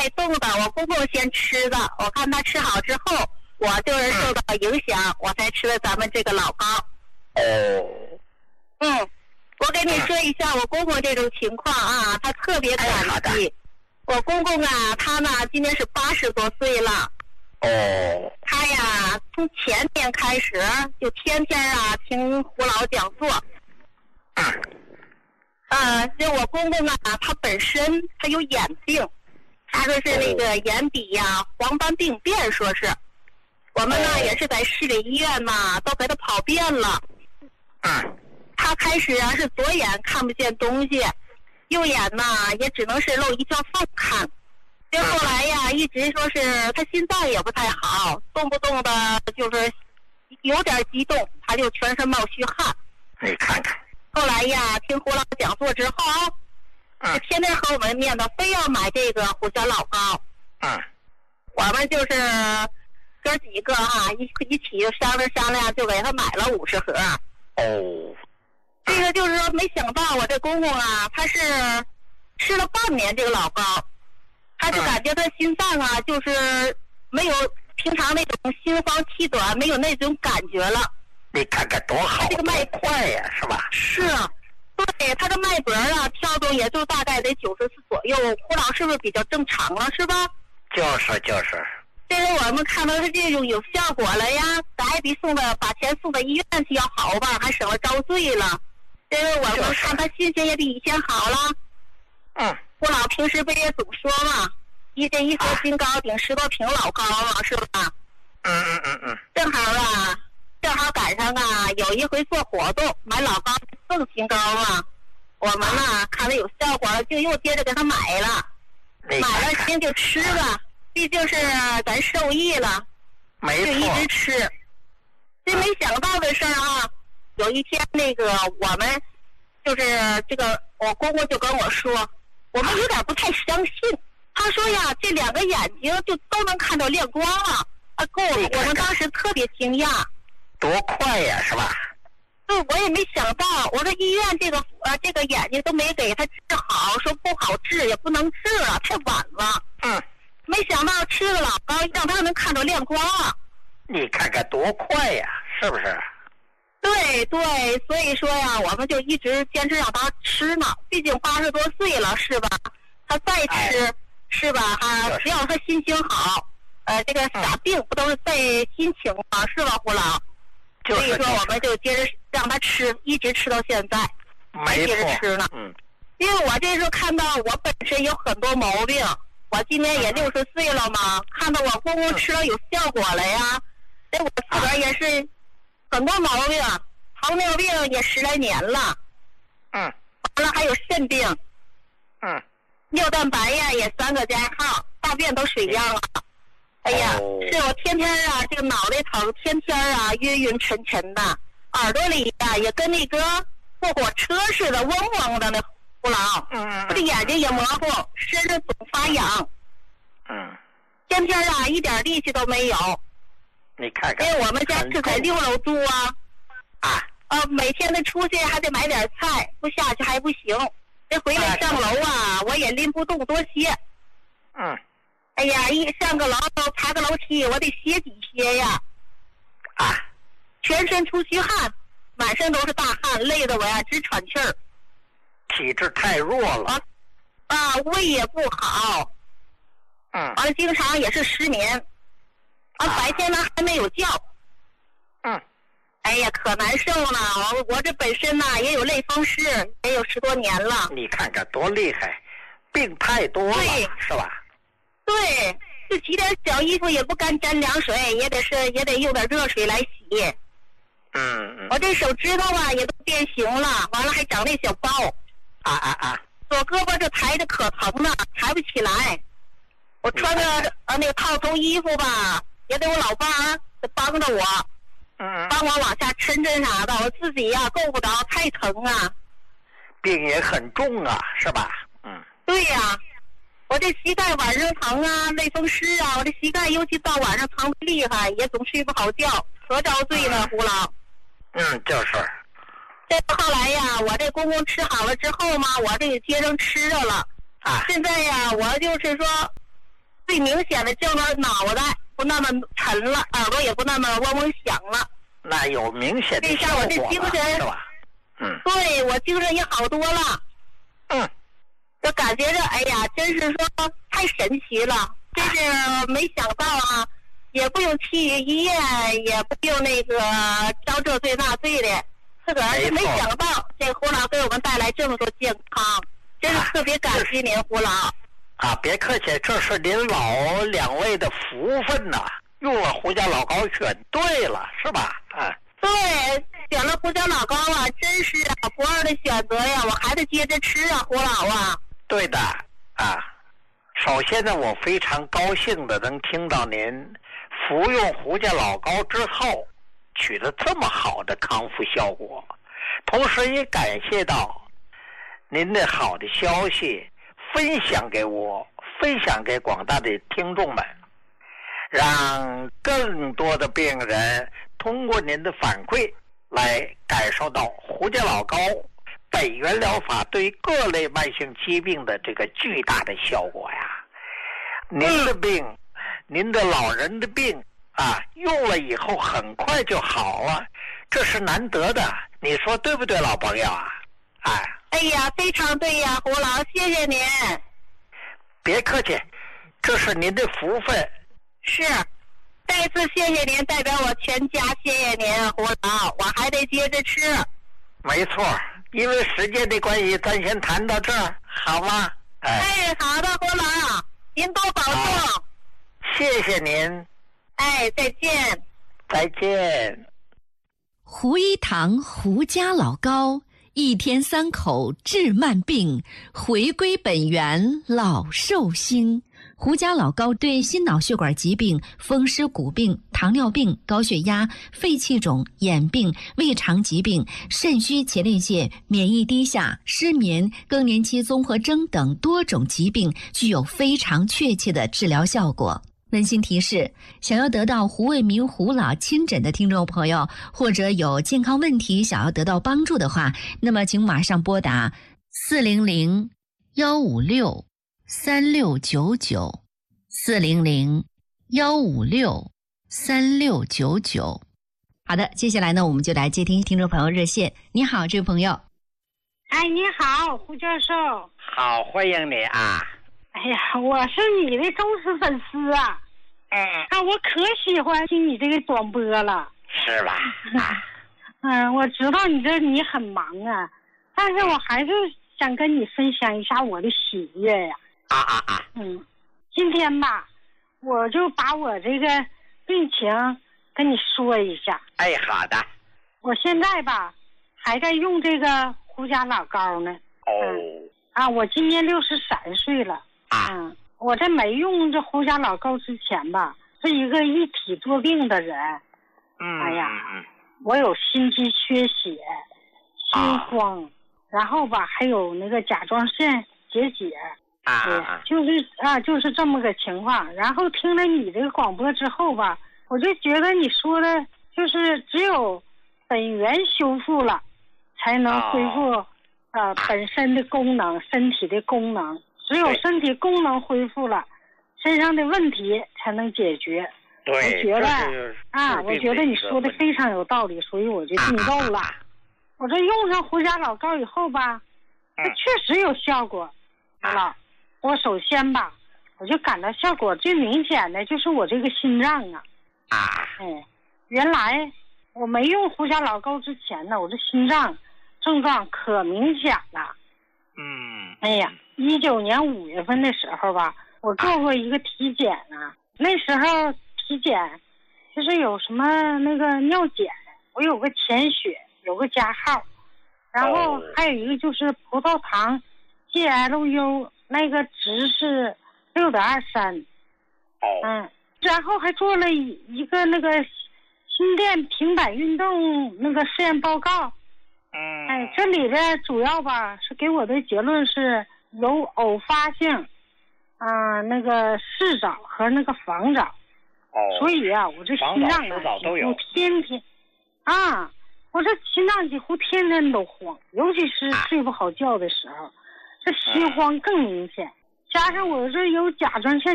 脉动的，我公公先吃的，我看他吃好之后，我就是受到影响，我才吃的咱们这个老膏。我给你说一下我公公这种情况啊，他特别感激。我公公啊，他呢今年是80多岁了。他呀从前年开始就天天啊听胡老讲座。就我公公啊，他本身他有眼病，他说是那个眼底呀黄斑病变，说是我们呢也是在市里医院嘛都给他跑遍了。他开始啊是左眼看不见东西，右眼呢也只能是露一条缝看。就后来呀一直说是他心脏也不太好，动不动的就是有点激动他就全身冒虚汗。 你看看后来呀听胡老讲座之后，天天和我们念叨非要买这个虎旋老膏。我们就是哥几个一起商量就给他买了50盒。这个就是说没想到我这公公啊，他是吃了半年这个老膏，他就感觉他心脏啊就是没有平常那种心慌气短，没有那种感觉了。 你看看多好， 他这个脉快呀，是吧？ 是啊，对，他的脉搏啊跳动也就大概得94左右，胡老是不是比较正常了，是吧？ 就是。 这个我们看到他这种有效果了呀，咱还比把钱送到医院去要好吧，还省了遭罪了。这个我们看他心情也比以前好了。胡老平时不也总说嘛，一盒金膏顶10多瓶老膏了，是吧？正好赶上啊，有一回做活动买老膏送金膏啊，我们呢看了有效果了，就又接着给他买了。买了先就吃了，毕竟是咱受益了，就一直吃。这没想到的事儿啊，有一天那个我们就是这个我公公就跟我说，我们有点不太相信。他说呀，这2个眼睛就都能看到亮光了。我们当时特别惊讶。 多快呀，是吧？ 对，我也没想到，我说医院这个眼睛都没给他治好，说不好治也不能治了，太晚了。没想到吃了老膏让他能看到亮光了。 你看看多快呀，是不是？ 对，所以说呀，我们就一直坚持让他吃呢，毕竟80多岁了，是吧？他再吃，是吧？只要他心情好，这个傻病不都是在心情吗？是吧，胡老？所以说我们就接着让他吃，一直吃到现在，还接着吃呢。因为我这时候看到我本身有很多毛病，我今年也60岁了嘛，看到我公公吃了有效果了呀，这我自个儿也是很多毛病，糖尿病也10来年了。完了还有肾病。尿蛋白呀也3个加号，大便都水样了。哎呀，是我天天啊，这个脑袋疼，天天啊晕晕沉沉的，耳朵里呀也跟那个坐火车似的，嗡嗡的那胡老。我的眼睛也模糊，身上总发痒。天天啊一点力气都没有。 你看看， 因为我们家是在6楼住啊。每天的出去还得买点菜，不下去还不行。这回来上楼啊，我也拎不动多些。哎呀，一上个楼爬个楼梯，我得歇几歇呀。全身出虚汗，满身都是大汗，累得我呀直喘气儿。 体质太弱了。 胃也不好。完了，经常也是失眠。白天呢还没有觉。哎呀，可难受了。我这本身呢也有类风湿，也有10多年了。 你看看多厉害，病太多了，是吧？ 对，就洗点小衣服也不干沾凉水，也得用点热水来洗。我这手指头啊也都变形了，完了还长那小包。左胳膊这抬着可疼了，抬不起来。我穿着那个套头衣服吧，也得我老伴儿帮着我，帮我往下抻啥的，我自己呀够不着，太疼啊。 病也很重啊，是吧？ 对呀。我这膝盖晚上疼啊，类风湿啊，我这膝盖尤其到晚上疼得厉害，也总睡不好觉，可遭罪了，胡老。 就是。 这后来呀，我这公公吃好了之后嘛，我这也接上吃着了。现在呀，我就是说， 最明显的就是脑袋不那么沉了，耳朵也不那么嗡嗡响了。 那有明显的效果了， 这下我这精神是吧？ 对，我精神也好多了。就感觉着，哎呀，真是说太神奇了，真是没想到啊，也不用去医院，也不用那个遭这罪那罪的，自个儿就没想到这胡老给我们带来这么多健康，真是特别感激您，胡老。 别客气，这是您老2位的福分呐，用了胡家老高选对了，是吧？ 对，选了胡家老高啊，真是不二的选择呀，我还得接着吃啊，胡老啊。 对的首先呢，我非常高兴的能听到您服用胡家老高之后取得这么好的康复效果，同时也感谢到您的好的消息分享给我，分享给广大的听众们，让更多的病人通过您的反馈来感受到胡家老高本源疗法对各类慢性疾病的这个巨大的效果呀。您的病，您的老人的病用了以后很快就好了，这是难得的，你说对不对，老朋友啊？ 哎呀，非常对呀，胡老，谢谢您。 别客气，这是您的福分。 是，再次谢谢您，代表我全家谢谢您，胡老，我还得接着吃。 没错，因为时间的关系，咱先谈到这儿，好吗？ 好的，胡老，您多保重。 谢谢您。 再见。 再见。 胡一堂胡家老高，1天3口治慢病，回归本源老寿星。胡家老高对心脑血管疾病、风湿骨病、糖尿病、高血压、肺气肿、眼病、胃肠疾病、肾虚前列腺、免疫低下、失眠、更年期综合征等多种疾病具有非常确切的治疗效果。温馨提示：想要得到胡卫民胡老亲诊的听众朋友，或者有健康问题想要得到帮助的话，那么请马上拨打400-156-3699，400-156-3699。好的，接下来呢，我们就来接听众朋友热线。你好，这位朋友。 你好，胡教授。 好，欢迎你啊。 哎呀，我是你的忠实粉丝啊！我可喜欢听你这个广播了。 是吧？ 我知道你很忙啊，但是我还是想跟你分享一下我的喜悦呀。今天吧，我就把我这个病情跟你说一下。 好的。 我现在吧，还在用这个胡家老高呢。我今年63岁了。我在没用这胡家老高之前吧，是一个一体多病的人。我有心肌缺血、心慌，然后吧还有那个甲状腺结节。就是这么个情况。然后听了你这个广播之后吧，我就觉得你说的就是只有本源修复了，才能恢复本身的功能，身体的功能。只有身体功能恢复了，身上的问题才能解决。 对， 我觉得你说的非常有道理，所以我就订购了。我这用上胡家老高以后吧，它确实有效果。我首先吧，我就感到效果最明显的就是我这个心脏原来我没用胡家老高之前呢，我这心脏症状可明显了。19年5月份的时候吧，我做过一个体检那时候体检就是有什么那个尿检，我有个潜血，有个加号，然后还有一个就是葡萄糖 GLU 那个值是6.23。然后还做了一个那个心电平板运动那个试验报告。这里边主要吧是给我的结论是有偶发性那个视早和那个房早。所以我这心脏几乎天天我这心脏几乎天天都慌，尤其是睡不好觉的时候，这心慌更明显。加上我这有甲状腺